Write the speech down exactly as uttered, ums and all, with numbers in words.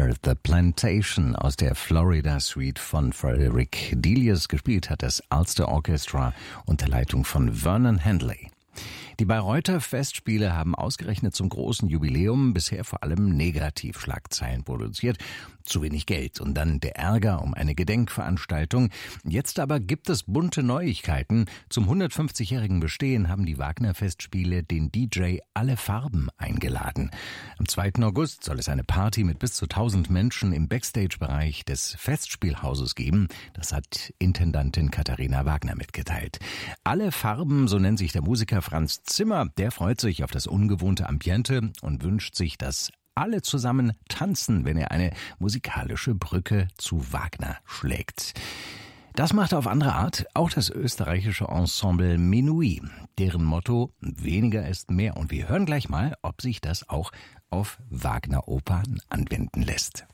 Wagner, The Plantation aus der Florida Suite von Frederick Delius. Gespielt hat das Ulster Orchestra unter Leitung von Vernon Handley. Die Bayreuther Festspiele haben ausgerechnet zum großen Jubiläum bisher vor allem Negativschlagzeilen produziert. Zu wenig Geld und dann der Ärger um eine Gedenkveranstaltung. Jetzt aber gibt es bunte Neuigkeiten. Zum hundertfünfzigjährigen Bestehen haben die Wagner-Festspiele den D J Alle Farben eingeladen. Am zweiten August soll es eine Party mit bis zu tausend Menschen im Backstage-Bereich des Festspielhauses geben. Das hat Intendantin Katharina Wagner mitgeteilt. Alle Farben, so nennt sich der Musiker Franz Zimmer, der freut sich auf das ungewohnte Ambiente und wünscht sich, dass alle zusammen tanzen, wenn er eine musikalische Brücke zu Wagner schlägt. Das macht auf andere Art auch das österreichische Ensemble Menuit, deren Motto weniger ist mehr. Und wir hören gleich mal, ob sich das auch auf Wagner-Opern anwenden lässt.